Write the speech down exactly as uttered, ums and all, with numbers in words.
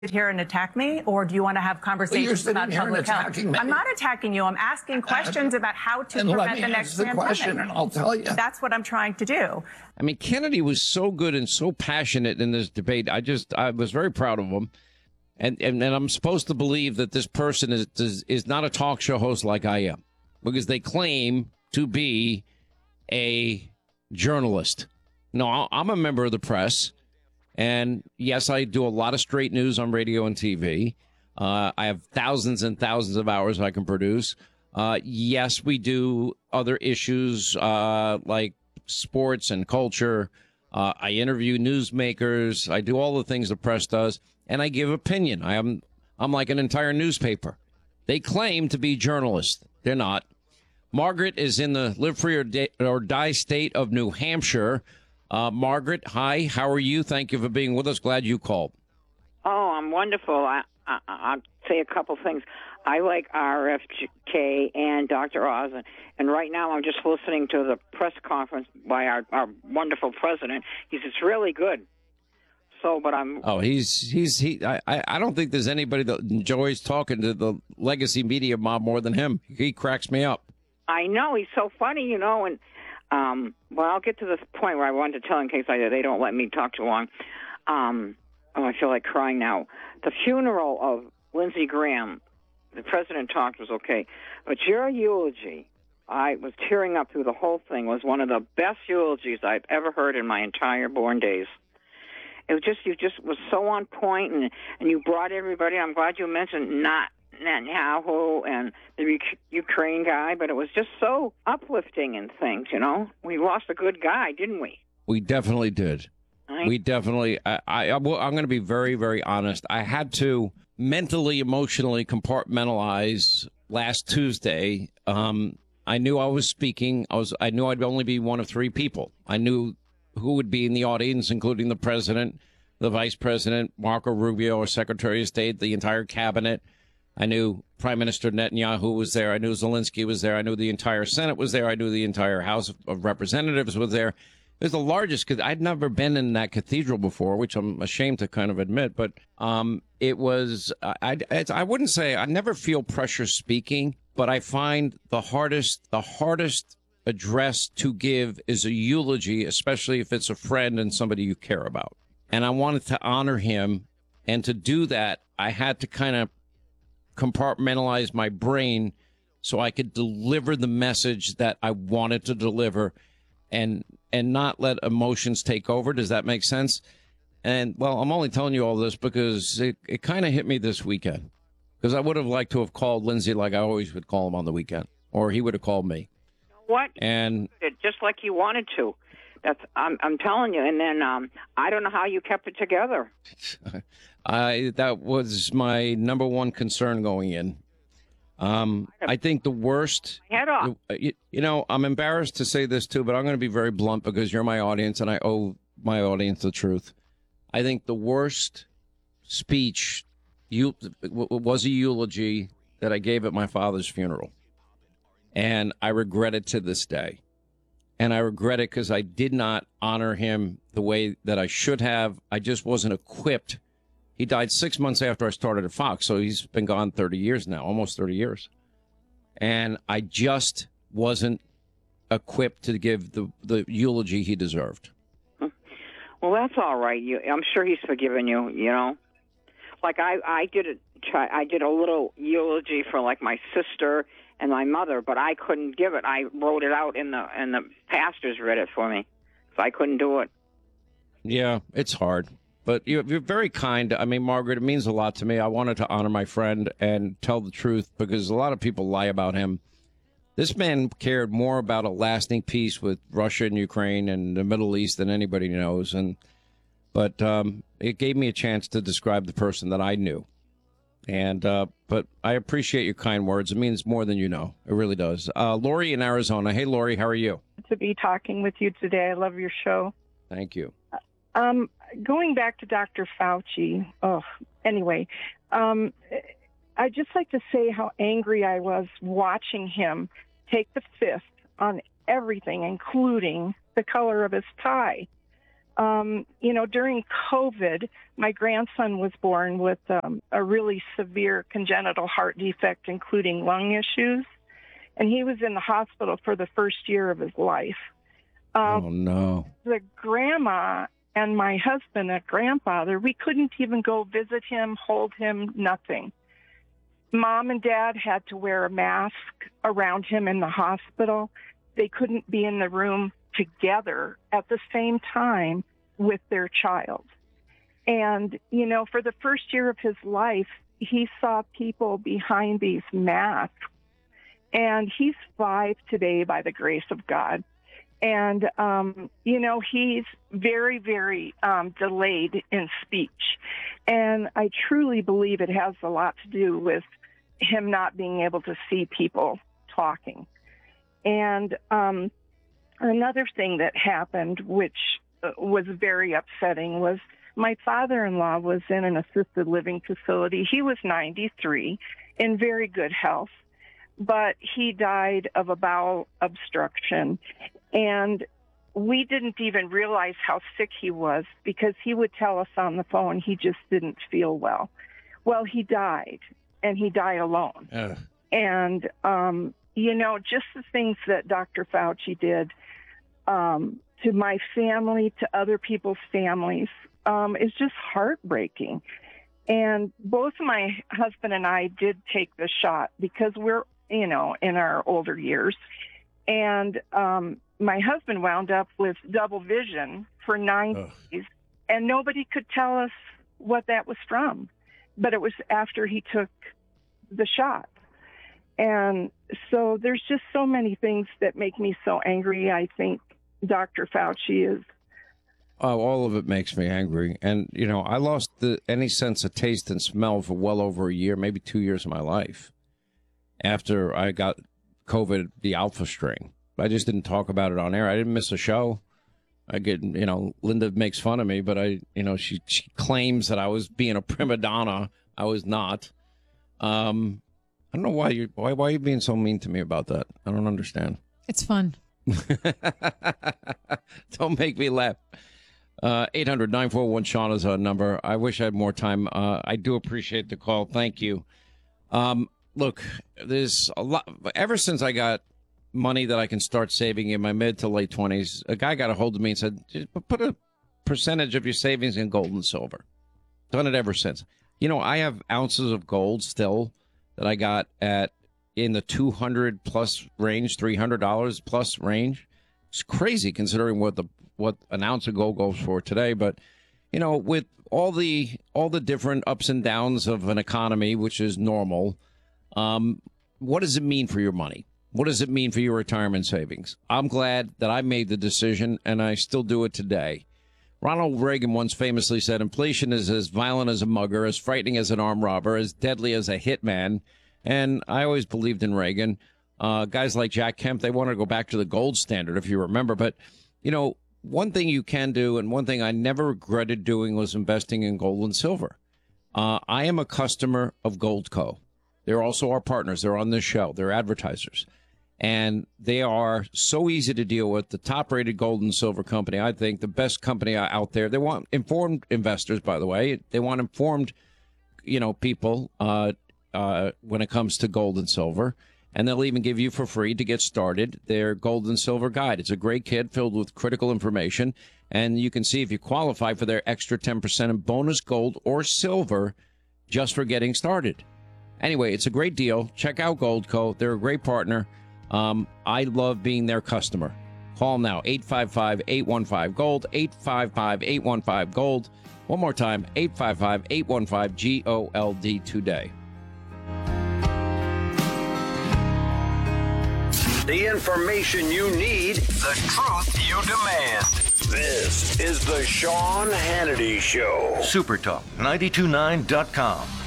sit here and attack me, or do you want to have conversations well, about public health? Me. I'm not attacking you. I'm asking questions uh, about how to prevent the next the pandemic. Question and I'll tell you. That's what I'm trying to do. I mean, Kennedy was so good and so passionate in this debate. I just, I was very proud of him. And, and, and I'm supposed to believe that this person is, is, is not a talk show host like I am, because they claim to be a journalist. No, I'm a member of the press. And yes, I do a lot of straight news on radio and T V. Uh, I have thousands and thousands of hours I can produce. Uh, yes, we do other issues uh, like sports and culture. Uh, I interview newsmakers. I do all the things the press does, and I give opinion. I am I'm like an entire newspaper. They claim to be journalists. They're not. Margaret is in the live free or, di- or die state of New Hampshire. Uh, Margaret, hi. How are you? Thank you for being with us. Glad you called. Oh, I'm wonderful. I, I, I'll say a couple things. I like R F K and Doctor Oz, and, and right now I'm just listening to the press conference by our, our wonderful president. He's it's really good. So, but I'm. Oh, he's he's he. I I don't think there's anybody that enjoys talking to the legacy media mob more than him. He cracks me up. I know, he's so funny, you know, and. Um, well, I'll get to this point where I wanted to tell in case I, they don't let me talk too long. Um, oh, I feel like crying now. The funeral of Lindsey Graham, the president talked was okay, but your eulogy, I was tearing up through the whole thing, was one of the best eulogies I've ever heard in my entire born days. It was just, you just was so on point, and, and you brought everybody. I'm glad you mentioned not Netanyahu and the Ukraine guy, but it was just so uplifting and things, you know. We lost a good guy, didn't we? We definitely did. I... We definitely, I, I, I'm going to be very, very honest. I had to mentally, emotionally compartmentalize last Tuesday. Um, I knew I was speaking. I was, I knew I'd only be one of three people. I knew who would be in the audience, including the president, the vice president, Marco Rubio, our Secretary of State, the entire cabinet. I knew Prime Minister Netanyahu was there. I knew Zelensky was there. I knew the entire Senate was there. I knew the entire House of Representatives was there. It was the largest, because I'd never been in that cathedral before, which I'm ashamed to kind of admit. But um, it was, I, I, I wouldn't say, I never feel pressure speaking, but I find the hardest, the hardest address to give is a eulogy, especially if it's a friend and somebody you care about. And I wanted to honor him. And to do that, I had to kind of compartmentalize my brain so I could deliver the message that I wanted to deliver and and not let emotions take over. Does that make sense? And, well, I'm only telling you all this because it, it kind of hit me this weekend, because I would have liked to have called Lindsey like I always would call him on the weekend, or he would have called me. What? And just like he wanted to. That's I'm I'm telling you. And then um, I don't know how you kept it together. I that was my number one concern going in. Um, I think the worst. Head off. You, you know, I'm embarrassed to say this too, but I'm going to be very blunt because you're my audience, and I owe my audience the truth. I think the worst speech you was a eulogy that I gave at my father's funeral, and I regret it to this day. And I regret it because I did not honor him the way that I should have. I just wasn't equipped. He died six months after I started at Fox, so he's been gone thirty years now, almost thirty years. And I just wasn't equipped to give the, the eulogy he deserved. Well, that's all right. You, I'm sure he's forgiven you, you know. Like I, I did a, I did a little eulogy for like my sister and my mother, but I couldn't give it. I wrote it out in the and the pastors read it for me, so I couldn't do it. Yeah, it's hard, but you're, you're very kind. I mean, Margaret, it means a lot to me. I wanted to honor my friend and tell the truth because a lot of people lie about him. This man cared more about a lasting peace with Russia and Ukraine and the Middle East than anybody knows. And but um, it gave me a chance to describe the person that I knew. And uh, but I appreciate your kind words. It means more than you know. It really does. Uh, Lori in Arizona. Hey, Lori, how are you? To be talking with you today. I love your show. Thank you. Um, going back to Doctor Fauci. Oh, anyway, um, I'd just like to say how angry I was watching him take the fifth on everything, including the color of his tie. Um, you know, during COVID, my grandson was born with um, a really severe congenital heart defect, including lung issues, and he was in the hospital for the first year of his life. Um, oh, no. The grandma and my husband, a grandfather, we couldn't even go visit him, hold him, nothing. Mom and Dad had to wear a mask around him in the hospital. They couldn't be in the room together at the same time with their child. And, you know, for the first year of his life, he saw people behind these masks. And he's five today by the grace of God. And, um, you know, he's very, very um, delayed in speech. And I truly believe it has a lot to do with him not being able to see people talking. And um, another thing that happened, which was very upsetting, was my father-in-law was in an assisted living facility. He was ninety-three, in very good health, but he died of a bowel obstruction. And we didn't even realize how sick he was because he would tell us on the phone he just didn't feel well. Well, he died, and he died alone. Uh. And, um, you know, just the things that Doctor Fauci did um, to my family, to other people's families, um, is just heartbreaking. And both my husband and I did take the shot because we're, you know, in our older years. And um, my husband wound up with double vision for nine Ugh. days, and nobody could tell us what that was from. But it was after he took the shot. And so there's just so many things that make me so angry. I think Doctor Fauci is. Oh, all of it makes me angry. And, you know, I lost the, any sense of taste and smell for well over a year, maybe two years of my life after I got COVID, the alpha strain. I just didn't talk about it on air. I didn't miss a show. I get, you know, Linda makes fun of me, but I, you know, she, she claims that I was being a prima donna. I was not. Um, I don't know why you why why are you being so mean to me about that? I don't understand. It's fun. Don't make me laugh. Uh, eight hundred, nine four one, Sean is our number. I wish I had more time. Uh, I do appreciate the call. Thank you. Um, look, there's a lot. Ever since I got money that I can start saving in my mid to late twenties, a guy got a hold of me and said, just put a percentage of your savings in gold and silver. Done it ever since. You know, I have ounces of gold still that I got at in the two hundred plus range, three hundred dollars plus range. It's crazy considering what the what an ounce of gold goes for today. But, you know, with all the all the different ups and downs of an economy, which is normal, um, what does it mean for your money? What does it mean for your retirement savings? I'm glad that I made the decision, and I still do it today. Ronald Reagan once famously said, inflation is as violent as a mugger, as frightening as an armed robber, as deadly as a hitman. And I always believed in Reagan. Uh, guys like Jack Kemp, they wanted to go back to the gold standard, if you remember. But, you know, one thing you can do, and one thing I never regretted doing, was investing in gold and silver. Uh, I am a customer of Goldco. They're also our partners. They're on this show. They're advertisers. And they are so easy to deal with. The top-rated gold and silver company, I think, the best company out there. They want informed investors, by the way. They want informed, you know, people uh, uh, when it comes to gold and silver. And they'll even give you for free to get started their gold and silver guide. It's a great kit filled with critical information. And you can see if you qualify for their extra ten percent in bonus gold or silver just for getting started. Anyway, it's a great deal. Check out Goldco. They're a great partner. Um, I love being their customer. Call now, eight five five, eight one five, GOLD, eight five five, eight one five, GOLD. One more time, eight five five, eight one five, G O L D today. The information you need, the truth you demand. This is the Sean Hannity Show. Super Talk ninety-two point nine dot com.